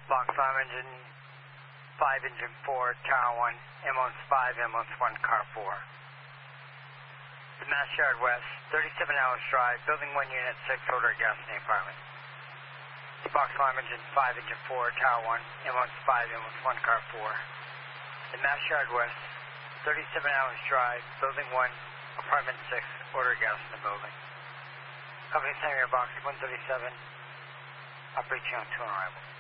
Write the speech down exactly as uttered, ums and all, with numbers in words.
Box Farm Engine five, Engine four, Tower one, ambulance five, ambulance one, car four. The Mass Yard West, thirty-seven hours drive, building one, unit six, order gas in the apartment. Box Farm Engine five, Engine four, Tower one, ambulance five, ambulance one, car four. The Mass Yard West, thirty-seven hours drive, building one, apartment six, order gas in the building. Company Center Box one thirty-seven, operation on two on arrival.